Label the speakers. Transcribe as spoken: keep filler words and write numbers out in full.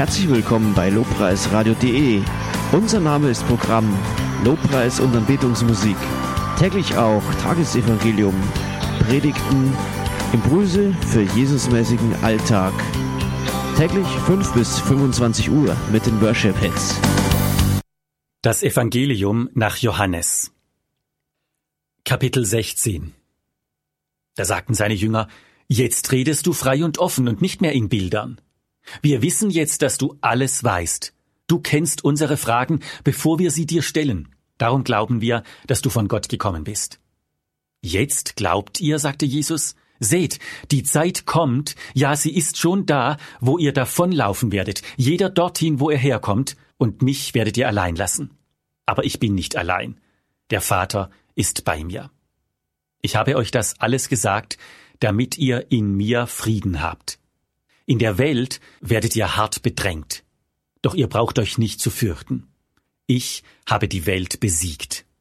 Speaker 1: Herzlich willkommen bei lobpreisradio punkt de. Unser Name ist Programm Lobpreis und Anbetungsmusik. Täglich auch Tagesevangelium, Predigten, Impulse für Jesusmäßigen Alltag. Täglich fünf bis fünfundzwanzig Uhr mit den Worship Hits.
Speaker 2: Das Evangelium nach Johannes. Kapitel sechzehn. Da sagten seine Jünger: Jetzt redest du frei und offen und nicht mehr in Bildern. Wir wissen jetzt, dass du alles weißt. Du kennst unsere Fragen, bevor wir sie dir stellen. Darum glauben wir, dass du von Gott gekommen bist. Jetzt glaubt ihr, sagte Jesus, seht, die Zeit kommt, ja, sie ist schon da, wo ihr davonlaufen werdet, jeder dorthin, wo er herkommt, und mich werdet ihr allein lassen. Aber ich bin nicht allein. Der Vater ist bei mir. Ich habe euch das alles gesagt, damit ihr in mir Frieden habt. In der Welt werdet ihr hart bedrängt. Doch ihr braucht euch nicht zu fürchten. Ich habe die Welt besiegt.